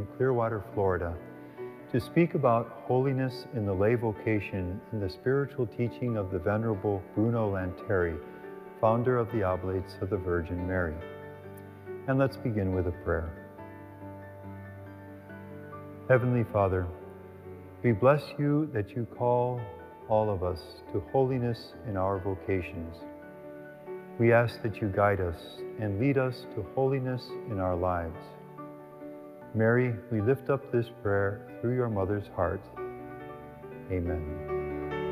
Clearwater, Florida, to speak about holiness in the lay vocation in the spiritual teaching of the Venerable Bruno Lanteri, founder of the Oblates of the Virgin Mary. And let's begin with a prayer. Heavenly Father, we bless you that you call all of us to holiness in our vocations. We ask that you guide us and lead us to holiness in our lives. Mary, we lift up this prayer through your mother's heart. Amen.